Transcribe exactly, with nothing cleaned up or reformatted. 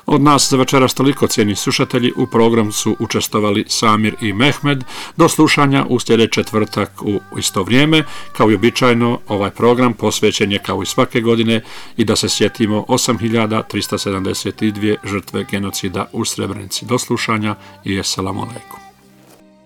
Od nas za večeras toliko, cijeni slušatelji. U programu su učestvovali Samir i Mehmed. Do slušanja u sljedeći četvrtak u isto vrijeme. Kao i običajno, ovaj program posvećen je kao i svake godine i da se sjetimo osam hiljada trista sedamdeset dvije žrtve genocida u Srebrenici. Do slušanja i assalamu alaikum.